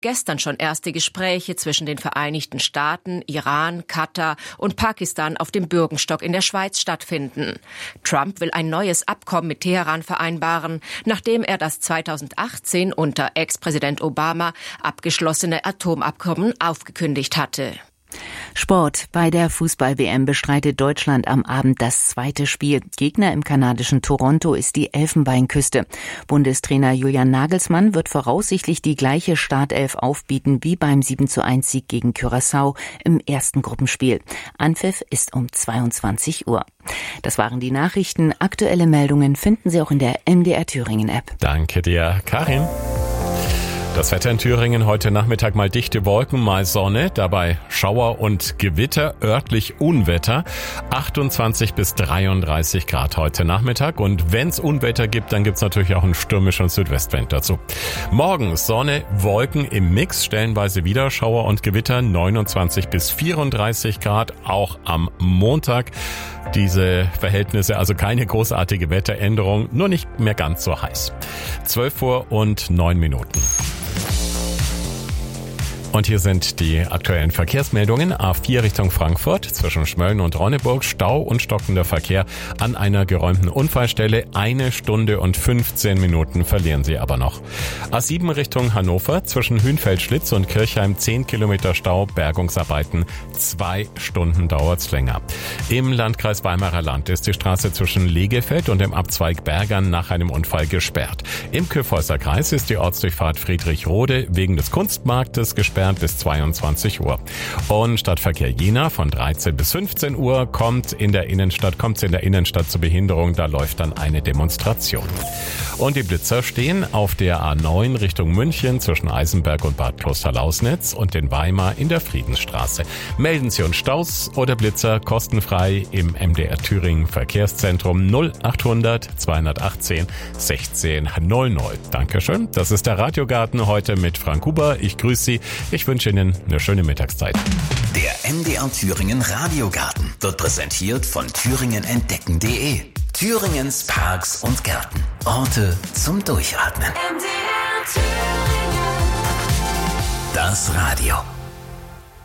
gestern schon erste Gespräche zwischen den Vereinigten Staaten, Iran, Katar und Pakistan auf dem Bürgenstock in der Schweiz stattfinden. Trump will ein neues Abkommen mit Teheran vereinbaren, nachdem er das 2018 unter Ex-Präsident Obama abgeschlossene Atomabkommen aufgekündigt hatte. Sport. Bei der Fußball-WM bestreitet Deutschland am Abend das zweite Spiel. Gegner im kanadischen Toronto ist die Elfenbeinküste. Bundestrainer Julian Nagelsmann wird voraussichtlich die gleiche Startelf aufbieten wie beim 7:1-Sieg gegen Curaçao im ersten Gruppenspiel. Anpfiff ist um 22 Uhr. Das waren die Nachrichten. Aktuelle Meldungen finden Sie auch in der MDR Thüringen-App. Danke dir, Karin. Das Wetter in Thüringen heute Nachmittag mal dichte Wolken, mal Sonne, dabei Schauer und Gewitter, örtlich Unwetter, 28 bis 33 Grad heute Nachmittag und wenn es Unwetter gibt, dann gibt's natürlich auch einen stürmischen Südwestwind dazu. Morgen Sonne, Wolken im Mix, stellenweise wieder Schauer und Gewitter, 29 bis 34 Grad, auch am Montag. Diese Verhältnisse, also keine großartige Wetteränderung, nur nicht mehr ganz so heiß. 12 Uhr und 9 Minuten. Und hier sind die aktuellen Verkehrsmeldungen. A4 Richtung Frankfurt zwischen Schmölln und Ronneburg. Stau und stockender Verkehr an einer geräumten Unfallstelle. 1 Stunde und 15 Minuten verlieren Sie aber noch. A7 Richtung Hannover zwischen Hünfeld-Schlitz und Kirchheim 10 Kilometer Stau. Bergungsarbeiten 2 Stunden dauert's länger. Im Landkreis Weimarer Land ist die Straße zwischen Legefeld und dem Abzweig Bergern nach einem Unfall gesperrt. Im Kyffhäuser Kreis ist die Ortsdurchfahrt Friedrich-Rode wegen des Kunstmarktes gesperrt bis 22 Uhr. Und Stadtverkehr Jena von 13 bis 15 Uhr kommt's in der Innenstadt zur Behinderung, da läuft dann eine Demonstration. Und die Blitzer stehen auf der A9 Richtung München zwischen Eisenberg und Bad Klosterlausnitz und in Weimar in der Friedensstraße. Melden Sie uns Staus oder Blitzer kostenfrei im MDR Thüringen Verkehrszentrum 0800 218 1600. Dankeschön. Das ist der Radiogarten heute mit Frank Huber. Ich grüße Sie. Ich wünsche Ihnen eine schöne Mittagszeit. Der MDR Thüringen Radiogarten wird präsentiert von thüringenentdecken.de. Thüringens Parks und Gärten. Orte zum Durchatmen. MDR Thüringen. Das Radio.